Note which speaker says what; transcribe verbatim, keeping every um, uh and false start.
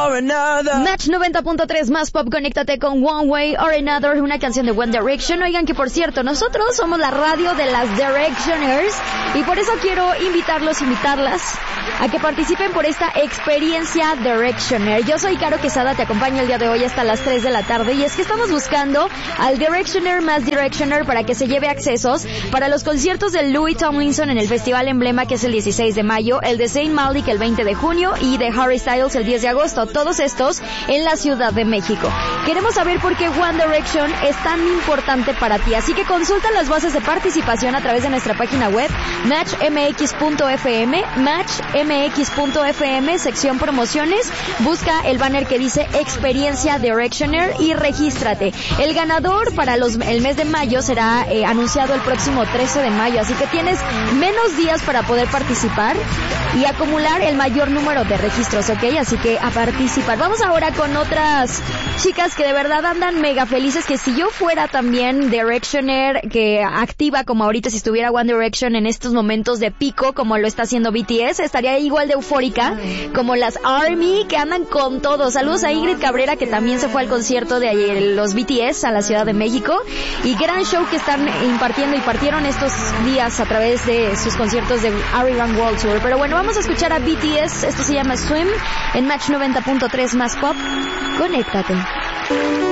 Speaker 1: or another.
Speaker 2: Match noventa punto tres más pop, conéctate con One Way or Another, una canción de One Direction. Oigan que por cierto, nosotros somos la radio de las Directioners y por eso quiero invitarlos, invitarlas a que participen por esta experiencia Directioner. Yo soy Caro Quesada, te acompaño el día de hoy hasta las tres de la tarde y es que estamos buscando al Directioner más Directioner para que se lleve accesos para los conciertos de Louis Tomlinson en el Festival Emblema, que es el dieciséis de mayo, el de Zayn Malik el veinte de junio y de Harry Styles el diez de agosto, todos estos en la Ciudad de México. Queremos saber por qué One Direction es tan importante para ti, así que consulta las bases de participación a través de nuestra página web match m x punto f m, match m x punto f m, sección promociones, busca el banner que dice experiencia Directioner y regístrate. El ganador para los, el mes de mayo será eh, anunciado el próximo trece de mayo, así que tienes menos días para poder participar y acumular el mayor número de registros, ¿ok? Así que a participar. Vamos ahora con otras chicas que de verdad andan mega felices, que si yo fuera también Directioner, que activa como ahorita si estuviera One Direction en estos momentos de pico, como lo está haciendo B T S, estaría igual de eufórica como las ARMY, que andan con todo. Saludos a Ingrid Cabrera, que también se fue al concierto de ayer, los B T S a la Ciudad de México, y gran show que están impartiendo y partieron estos días a través de sus conciertos de Ariran World Tour. Pero bueno, vamos a escuchar a B T S, esto se llama Swim, en Match noventa punto tres más pop, conéctate.